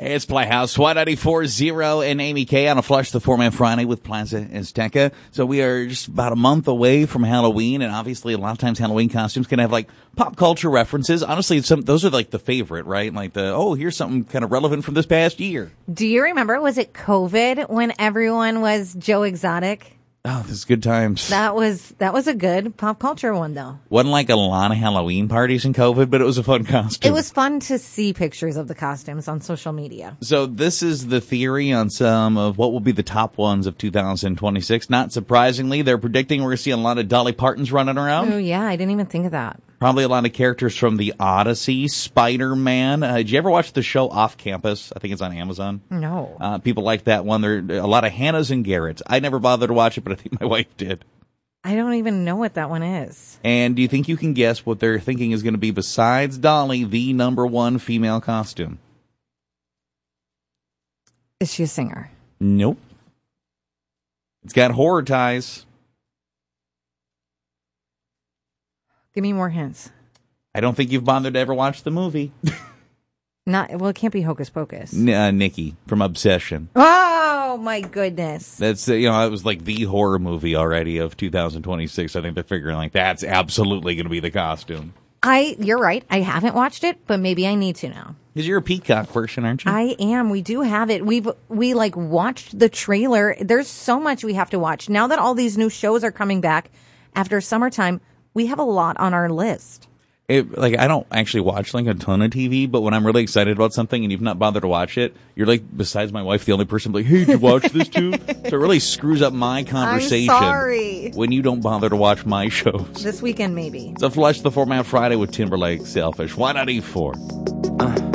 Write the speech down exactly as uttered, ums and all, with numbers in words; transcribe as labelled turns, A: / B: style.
A: It's Playhouse, Y ninety-four zero and Amy K on a Flush the Four-Man Friday with Plaza Azteca. So we are just about a month away from Halloween, and obviously a lot of times Halloween costumes can have like pop culture references. Honestly, some those are like the favorite, right? Like the, oh, here's something kind of relevant from this past year.
B: Do you remember, was it COVID when everyone was Joe Exotic?
A: Oh, this is good times.
B: That was that was a good pop culture one, though.
A: Wasn't like a lot of Halloween parties in COVID, but it was a fun costume.
B: It was fun to see pictures of the costumes on social media.
A: So this is the theory on some of what will be the top ones of two thousand twenty-six. Not surprisingly, they're predicting we're going to see a lot of Dolly Partons running around.
B: Oh, yeah, I didn't even think of that.
A: Probably a lot of characters from the Odyssey, Spider-Man. Uh, did you ever watch the show Off Campus? I think it's on Amazon.
B: No.
A: Uh, people like that one. There are a lot of Hannahs and Garretts. I never bothered to watch it, but I think my wife did.
B: I don't even know what that one is.
A: And do you think you can guess what they're thinking is going to be, besides Dolly, the number one female costume?
B: Is she a singer?
A: Nope. It's got horror ties.
B: Give me more hints.
A: I don't think you've bothered to ever watch the movie.
B: Not well. It can't be Hocus Pocus.
A: N- uh, Nikki from Obsession.
B: Oh my goodness!
A: That's uh, you know, it was like the horror movie already of two thousand twenty-six. I think they're figuring like that's absolutely going to be the costume.
B: I, you're right. I haven't watched it, but maybe I need to now.
A: Because you're a Peacock person, aren't you?
B: I am. We do have it. We've we like watched the trailer. There's so much we have to watch now that all these new shows are coming back after summertime. We have a lot on our list.
A: It, like, I don't actually watch like a ton of T V, but when I'm really excited about something and you've not bothered to watch it, you're like, besides my wife, the only person like, hey, did you watch this too? So it really screws up my conversation.
B: I'm sorry.
A: When you don't bother to watch my shows.
B: This weekend, maybe.
A: It's a Flush the Four-Man Friday with Timberlake, Selfish. Y ninety-four.